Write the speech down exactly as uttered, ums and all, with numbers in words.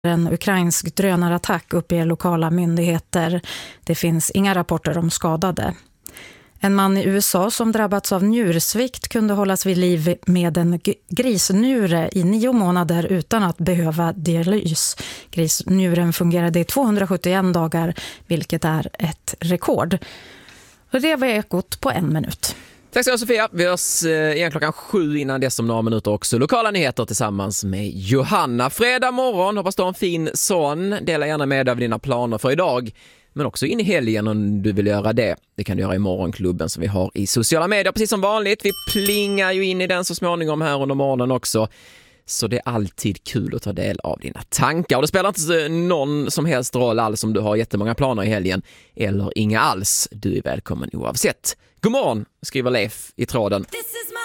En ukrainsk drönarattack, uppger lokala myndigheter. Det finns inga rapporter om skadade. En man i U S A som drabbats av njursvikt kunde hållas vid liv med en g- grisnjure i nio månader utan att behöva dialys. Grisnjuren fungerade i tvåhundrasjuttioen dagar, vilket är ett rekord. Och det var Ekot på en minut. Tack så mycket, Sofia. Vi hörs igen klockan sju innan dess om några minuter också. Lokala nyheter tillsammans med Johanna. Fredag morgon, hoppas du har en fin son. Dela gärna med dig av dina planer för idag. Men också in i helgen om du vill göra det. Det kan du göra i morgonklubben som vi har i sociala medier. Precis som vanligt, vi plingar ju in i den så småningom här under morgonen också. Så det är alltid kul att ta del av dina tankar. Och det spelar inte någon som helst roll alls om du har jättemånga planer i helgen. Eller inga alls. Du är välkommen oavsett. God morgon, skriver Leif i tråden.